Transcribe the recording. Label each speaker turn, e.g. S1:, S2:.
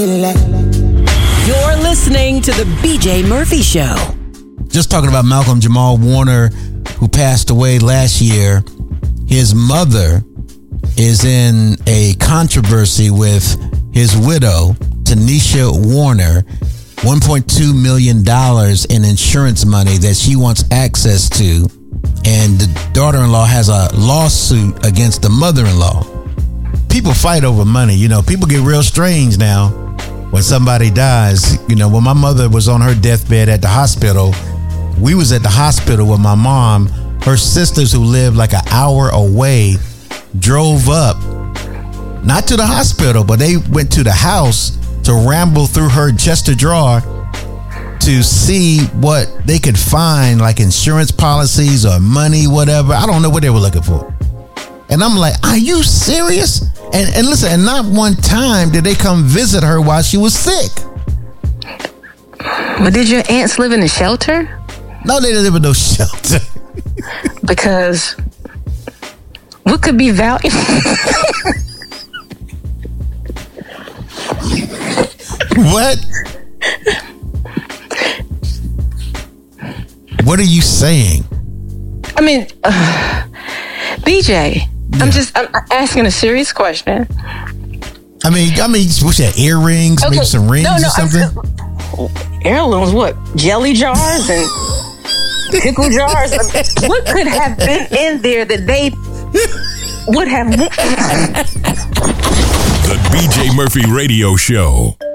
S1: You're listening to the BJ Murphy Show.
S2: Just talking about Malcolm Jamal Warner, who passed away last year. His mother is in a controversy with his widow, Tanisha Warner, $1.2 million in insurance money that she wants access to. And the daughter-in-law has a lawsuit against the mother-in-law. People fight over money. You know, people get real strange now when somebody dies. You know, when my mother was on her deathbed at the hospital, we was at the hospital with my mom. Her sisters, who lived like an hour away, drove up, not to the hospital, but they went to the house to ramble through her chest of drawer to see what they could find, like insurance policies or money, whatever. I don't know what they were looking for. And I'm like, are you serious? And listen, and not one time did they come visit her while she was sick.
S3: But did your aunts live in a shelter?
S2: No, they didn't live in no shelter.
S3: Because what could be valuable?
S2: What? What are you saying?
S3: I mean, BJ, yeah. I'm asking a serious question.
S2: I mean, what's that? Earrings, okay. Maybe some rings or something?
S3: Heirlooms, what? Jelly jars and pickle jars? What could have been in there that they would have?
S4: The BJ Murphy Radio Show.